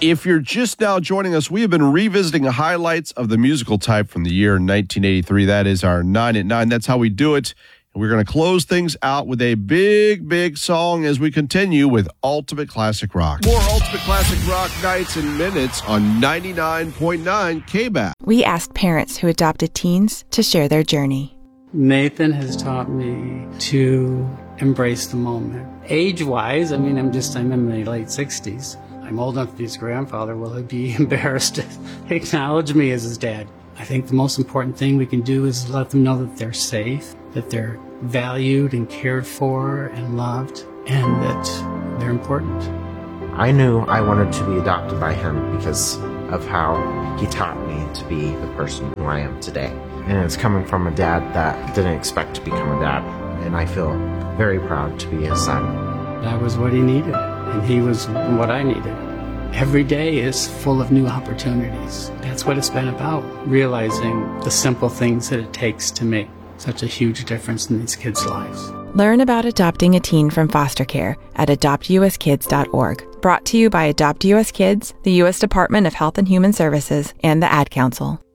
If you're just now joining us, we have been revisiting highlights of the musical type from the year 1983. That is our 9 at 9. That's how we do it. And we're going to close things out with a big song as we continue with Ultimate Classic Rock. More Ultimate Classic Rock nights and minutes on 99.9 KBAP. We asked parents who adopted teens to share their journey. Nathan has taught me to embrace the moment. Age-wise, I'm in my late 60s. I'm old enough to be his grandfather. Will he be embarrassed to acknowledge me as his dad? I think the most important thing we can do is let them know that they're safe, that they're valued and cared for and loved, and that they're important. I knew I wanted to be adopted by him because of how he taught me to be the person who I am today. And it's coming from a dad that didn't expect to become a dad, and I feel very proud to be his son. That was what he needed, and he was what I needed. Every day is full of new opportunities. That's what it's been about, realizing the simple things that it takes to make such a huge difference in these kids' lives. Learn about adopting a teen from foster care at adoptuskids.org. Brought to you by Adopt US Kids, the U.S. Department of Health and Human Services, and the Ad Council.